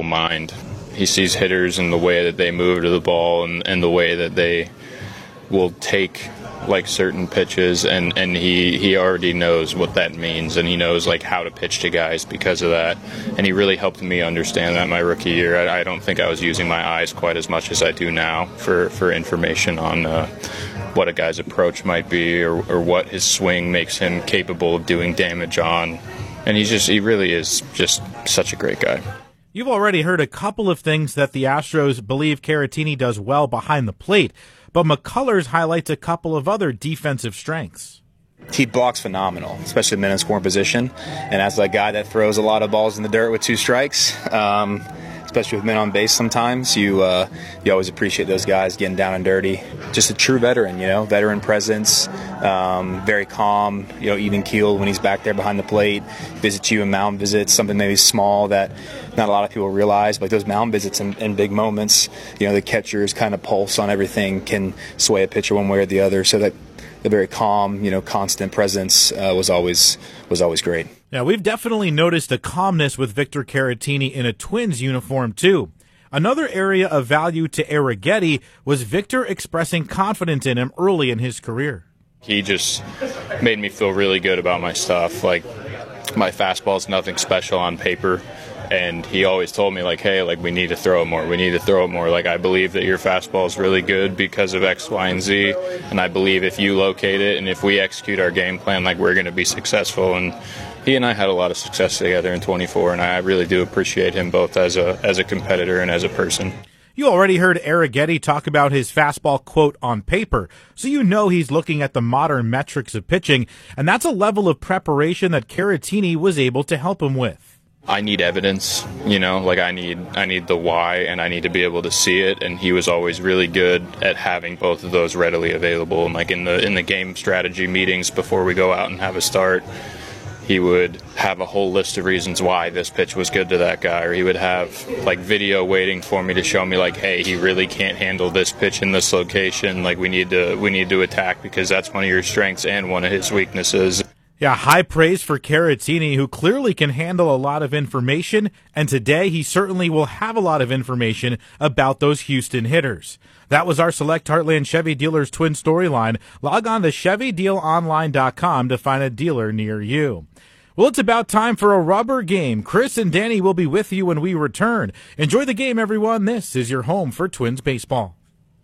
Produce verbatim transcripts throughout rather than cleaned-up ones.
incredible mind. He sees hitters and the way that they move to the ball and, and the way that they will take like certain pitches, and, and he, he already knows what that means, and he knows like how to pitch to guys because of that. And he really helped me understand that my rookie year. I, I don't think I was using my eyes quite as much as I do now for, for information on uh, what a guy's approach might be, or, or what his swing makes him capable of doing damage on. And he's just he really is just such a great guy. You've already heard a couple of things that the Astros believe Caratini does well behind the plate, but McCullers highlights a couple of other defensive strengths. He blocks phenomenal, especially in men in scoring position. And as a guy that throws a lot of balls in the dirt with two strikes, um, especially with men on base sometimes, you uh, you always appreciate those guys getting down and dirty. Just a true veteran, you know, veteran presence, um, very calm, you know, even keeled when he's back there behind the plate. Visits you in mound visits, something maybe small that not a lot of people realize, but those mound visits in, in big moments, you know, the catcher's kind of pulse on everything can sway a pitcher one way or the other. So that the very calm, you know, constant presence uh, was always was always great. Yeah, we've definitely noticed a calmness with Victor Caratini in a Twins uniform, too. Another area of value to Arrighetti was Victor expressing confidence in him early in his career. He just made me feel really good about my stuff. Like, my fastball's nothing special on paper. And he always told me, like, hey, like, we need to throw it more. We need to throw it more. Like, I believe that your fastball is really good because of X, Y, and Z. And I believe if you locate it and if we execute our game plan, like, we're going to be successful. And he and I had a lot of success together in twenty-four, and I really do appreciate him both as a as a competitor and as a person. You already heard Arrighetti talk about his fastball, quote, on paper, so you know he's looking at the modern metrics of pitching, and that's a level of preparation that Caratini was able to help him with. I need evidence, you know, like I need I need the why, and I need to be able to see it, and he was always really good at having both of those readily available. And like in the in the game strategy meetings before we go out and have a start, he would have a whole list of reasons why this pitch was good to that guy, or he would have like video waiting for me to show me like, hey, he really can't handle this pitch in this location, like we need to we need to attack because that's one of your strengths and one of his weaknesses. Yeah, high praise for Caratini, who clearly can handle a lot of information, and today he certainly will have a lot of information about those Houston hitters. That was our Select Heartland Chevy Dealers Twin Storyline. Log on to Chevy Deal Online dot com to find a dealer near you. Well, it's about time for a rubber game. Chris and Danny will be with you when we return. Enjoy the game, everyone. This is your home for Twins baseball.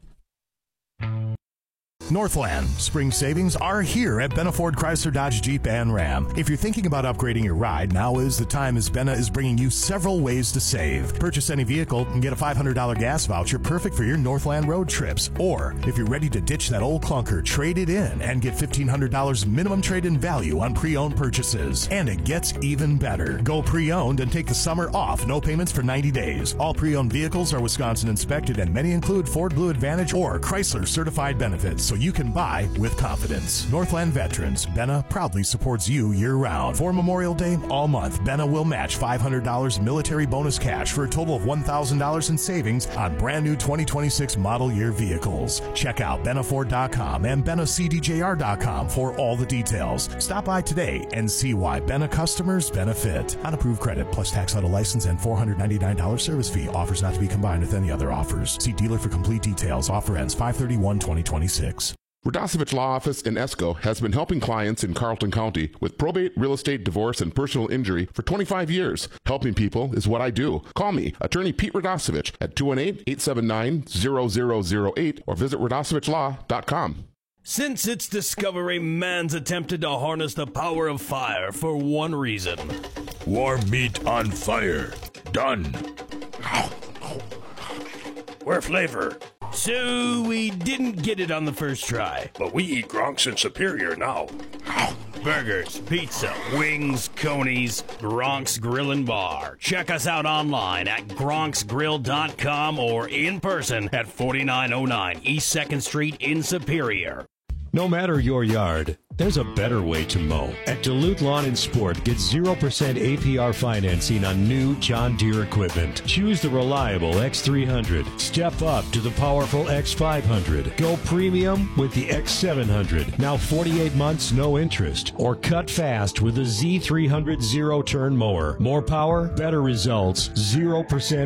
Northland. Spring savings are here at Benna Ford Chrysler Dodge Jeep and Ram. If you're thinking about upgrading your ride, now is the time, as Benna is bringing you several ways to save. Purchase any vehicle and get a five hundred dollars gas voucher perfect for your Northland road trips. Or, if you're ready to ditch that old clunker, trade it in and get fifteen hundred dollars minimum trade-in value on pre-owned purchases. And it gets even better. Go pre-owned and take the summer off. No payments for ninety days. All pre-owned vehicles are Wisconsin inspected, and many include Ford Blue Advantage or Chrysler certified benefits, so you can buy with confidence. Northland Veterans, Benna proudly supports you year-round. For Memorial Day, all month, Benna will match five hundred dollars military bonus cash for a total of one thousand dollars in savings on brand new twenty twenty-six model year vehicles. Check out Benna Ford dot com and Benna C D J R dot com for all the details. Stop by today and see why Benna customers benefit. Unapproved credit plus tax title license and four hundred ninety-nine dollars service fee. Offers not to be combined with any other offers. See dealer for complete details. Offer ends five thirty-one twenty twenty-six. Radosevich Law Office in Esco has been helping clients in Carleton County with probate, real estate, divorce, and personal injury for twenty-five years. Helping people is what I do. Call me, Attorney Pete Radosevich, at two one eight, eight seven nine, zero zero zero eight or visit radosevich law dot com. Since its discovery, man's attempted to harness the power of fire for one reason. Warm meat on fire. Done. Where flavor? So we didn't get it on the first try. But we eat Gronks in Superior now. Burgers, pizza, wings, conies, Gronk's Grill and Bar. Check us out online at gronks grill dot com or in person at forty-nine oh nine East second Street in Superior. No matter your yard, there's a better way to mow. At Duluth Lawn and Sport, get zero percent A P R financing on new John Deere equipment. Choose the reliable X three hundred. Step up to the powerful X five hundred. Go premium with the X seven hundred. Now forty-eight months, no interest. Or cut fast with the Z three hundred zero-turn mower. More power, better results, zero percent